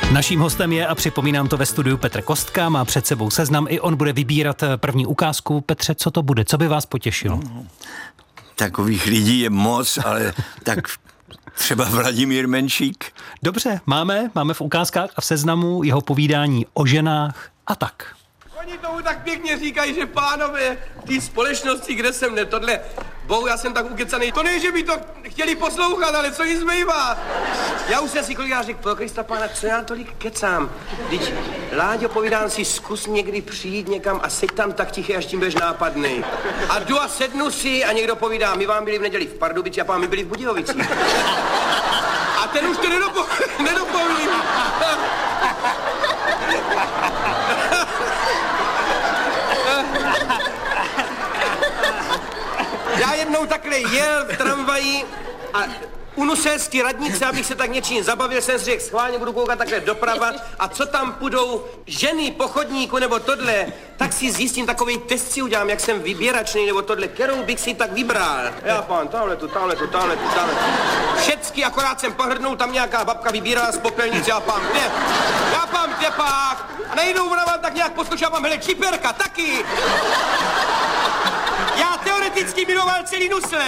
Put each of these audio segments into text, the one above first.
Naším hostem je, a připomínám to ve studiu, Petr Kostka, má před sebou seznam, i on bude vybírat první ukázku. Petře, co to bude? Co by vás potěšilo? Takových lidí je moc, ale tak třeba Vladimír Menšík. Dobře, máme v ukázkách a v seznamu jeho povídání o ženách a tak. Oni tomu tak pěkně říkají, že pánové té společnosti, kde jsem tohle, bohu, já jsem tak ukecaný. To ne, že by to chtěli poslouchat, ale co jim zbývá? Já už jsem si kolikrát řekl, pro Krista pána, co já tolik kecám? Vždyť, Láďo, povídám si, zkus někdy přijít někam a seď tam tak tiché, až tím budeš nápadnej. A jdu a sednu si a někdo povídá, my vám byli v neděli v Pardubici a pán, my byli v Budějovicích. A ten už to nedopoví. Já jednou takhle jel v tramvaji a u Nuselské radnice, abych se tak něčím zabavil, jsem si řekl, schválně budu koukat takhle doprava a co tam půjdou ženy po chodníku nebo tohle, tak si zjistím, takovej test si udělám, jak jsem vyběračný nebo tohle, kterou bych si tak vybral. Já pán, tamhle tu. Všecky, akorát jsem pohrdnul, tam nějaká babka vybírala z popelnice, já pán, kde pak? A najednou ona vám tak nějak poskočila, pán, hele, čiperka, taky. Já teoreticky miloval celý Nusle.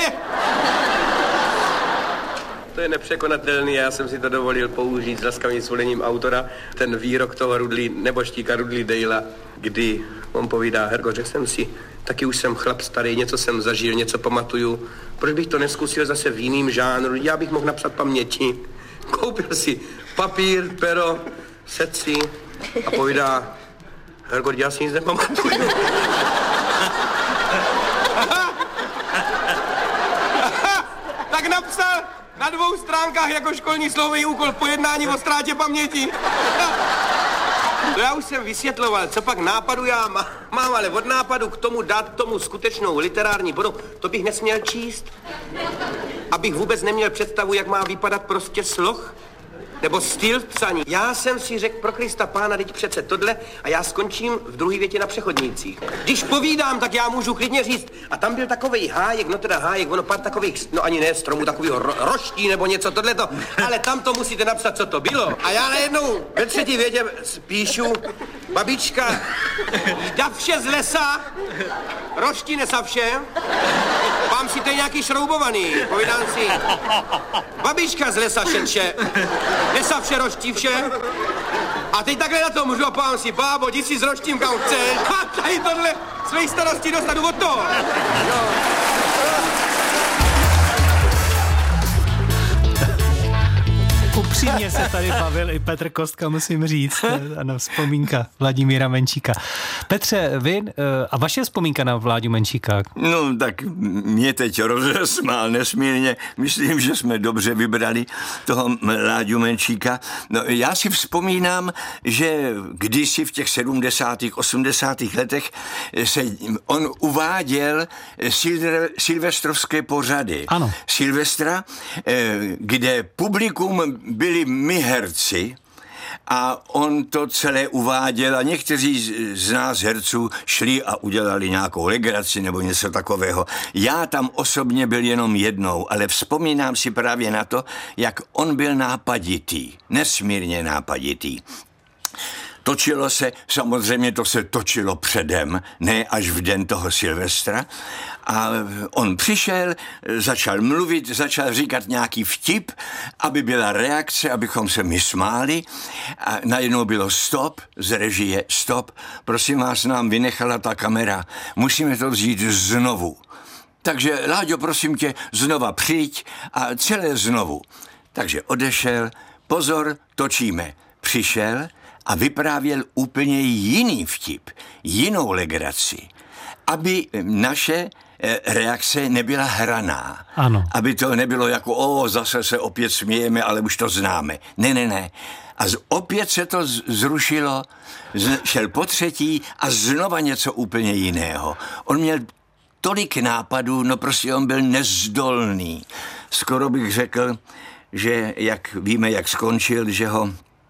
To je nepřekonatelný, já jsem si to dovolil použít s laskavým svolením autora, ten výrok toho neboštíka Rudley Dale, kdy on povídá, Herko, řekl jsem si, taky už jsem chlap starý, něco jsem zažil, něco pamatuju, proč bych to neskusil zase v jiným žánru, já bych mohl napsat paměti. Koupil si papír, pero, sedl si a povídá, Herko, já si nic nepamatuju. Tak napsal na 2 stránkách jako školní slový úkol pojednání o ztrátě paměti. To já už jsem vysvětloval, co pak nápadu já mám, ale od nápadu k tomu dát tomu skutečnou literární podobu, to bych nesměl číst. Abych vůbec neměl představu, jak má vypadat prostě sloh. Nebo styl v psaní. Já jsem si řekl, pro Krista pána, teď přece tohle a já skončím v druhé větě na přechodnících. Když povídám, tak já můžu klidně říct, a tam byl takovej hájek, ono pár takových, no ani ne stromů, takovýho roští nebo něco tohleto, ale tam to musíte napsat, co to bylo. A já najednou ve třetí větě píšu, babička, davše z lesa, roští nesavše, mám si tady nějaký šroubovaný, povídám si, babička z lesa šetře, nesa vše, roští vše. A teď takhle na to můžu a pám si, bábo, jdi si s roštím kam chceš. A tady tohle svých starostí dostanu od toho. No. Upřímně se tady bavil i Petr Kostka, musím říct. Ano, vzpomínka Vladimíra Menšíka. Petře, vy a vaše vzpomínka na Vláďu Menšíka? No, tak mě teď rozesmál nesmírně. Myslím, že jsme dobře vybrali toho Vláďu Menšíka. No, já si vzpomínám, že kdysi v těch 70. 80. letech se on uváděl silvestrovské pořady. Ano. Silvestra, kde publikum byli my herci a on to celé uváděl a někteří z nás herců šli a udělali nějakou legraci nebo něco takového. Já tam osobně byl jenom jednou, ale vzpomínám si právě na to, jak on byl nápaditý, nesmírně nápaditý. Točilo se, samozřejmě to se točilo předem, ne až v den toho Silvestra. A on přišel, začal mluvit, začal říkat nějaký vtip, aby byla reakce, abychom se my smáli. A najednou bylo stop, z režie stop. Prosím vás, nám vynechala ta kamera, musíme to vzít znovu. Takže Láďo, prosím tě, znova přijď a celé znovu. Takže odešel, pozor, točíme. Přišel a vyprávěl úplně jiný vtip, jinou legraci, aby naše reakce nebyla hraná. Ano. Aby to nebylo jako, zase se opět smějeme, ale už to známe. Ne. A opět se to zrušilo, šel po třetí a znova něco úplně jiného. On měl tolik nápadů, no prostě on byl nezdolný. Skoro bych řekl, že jak víme, jak skončil, že ho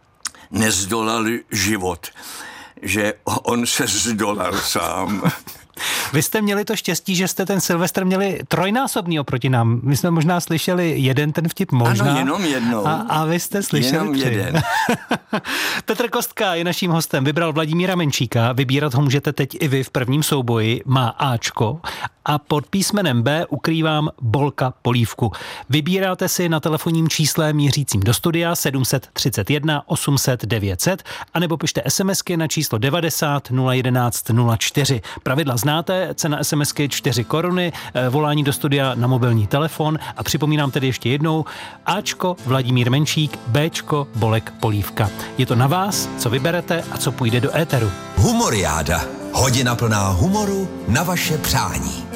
nezdolal život, že on se zdolal sám. Vy jste měli to štěstí, že jste ten Silvestr měli trojnásobný oproti nám. My jsme možná slyšeli jeden ten vtip možná. Ano, jenom jednou. A vy jste slyšeli jenom 3. jeden. Petr Kostka je naším hostem, vybral Vladimíra Menšíka, vybírat ho můžete teď i vy v prvním souboji, má Ačko a pod písmenem B ukrývám Bolka Polívku. Vybíráte si na telefonním čísle mířícím do studia 731 800 900 anebo pište SMSky na číslo 90 011 04. Pravidla znáte, cena SMSky 4 koruny, volání do studia na mobilní telefon a připomínám tedy ještě jednou Ačko Vladimír Menšík, Bčko Bolek Polívka. Je to na vás, co vyberete a co půjde do éteru. Humoriáda. Hodina plná humoru na vaše přání.